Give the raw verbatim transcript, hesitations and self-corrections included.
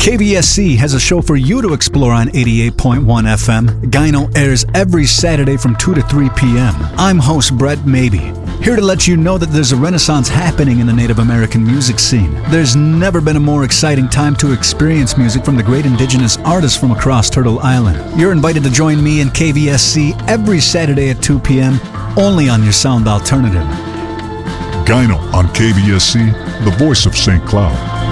K V S C has a show for you to explore on eighty-eight point one F M. Gyno airs every Saturday from two to three p.m. I'm host Brett Maybe, here to let you know that there's a renaissance happening in the Native American music scene. There's never been a more exciting time to experience music from the great indigenous artists from across Turtle Island. You're invited to join me and K V S C every Saturday at two p.m. only on your sound alternative. Gyno on K V S C, the voice of Saint Cloud.